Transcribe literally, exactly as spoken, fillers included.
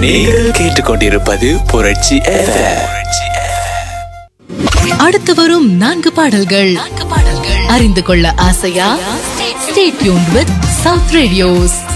நீங்கள் கேட்டுக்கொண்டிருப்பது புரட்சி எஃப் எம். அடுத்து வரும் நான்கு பாடல்கள் அறிந்து கொள்ள ஆசையா? Stay tuned with South Radios.